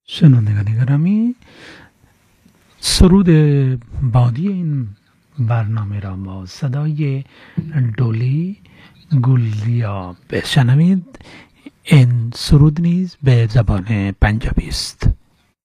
شنوندگان گرامی، سرود بادی این برنامه را با صدای دولی گولیا بشنوید. این سرود نیز به زبان پنجابی است.